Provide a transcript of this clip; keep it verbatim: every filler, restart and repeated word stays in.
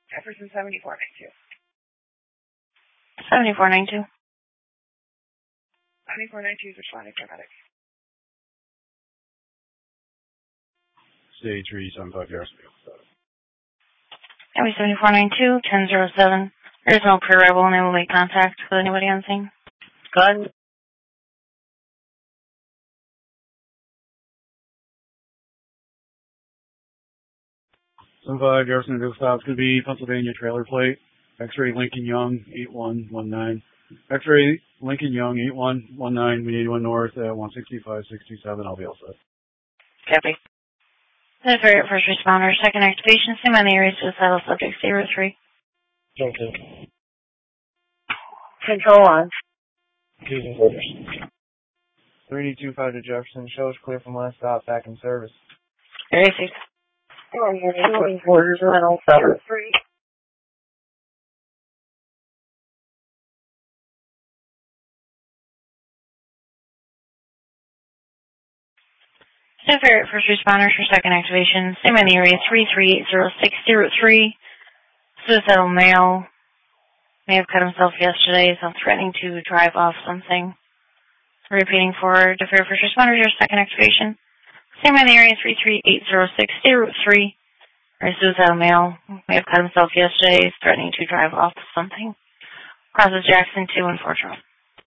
Jefferson seventy-four ninety-two. seventy-four ninety-two. seventy-four ninety-two is responding paramedic. Stage three, seven five Jefferson. County seventy-four ninety-two, ten oh seven. There is no pre-arrival and they will make contact with anybody on scene. Go ahead. seven five Jefferson, the stop's going to be Pennsylvania trailer plate. X-ray Lincoln Young, eight one one nine. X-ray Lincoln Young, eight one one nine. We need one north at one sixty-five sixty-seven. I'll be all set. Copy. That's very first responder. Second activation. Same on the area suicidal subject zero three. Okay. Control on. Using orders. three two five to Jefferson. Shows clear from last stop. Back in service. Very safe. Orders on all seven three. Same for first responders for second activation. Same on the area three three eight zero six zero three. Suicidal male. May have cut himself yesterday, so threatening to drive off something. Repeating for defer first responders for second activation. Same on the area three three eight zero six zero three. Or suicidal male. May have cut himself yesterday, threatening to drive off something. Crosses Jackson two and four Charles.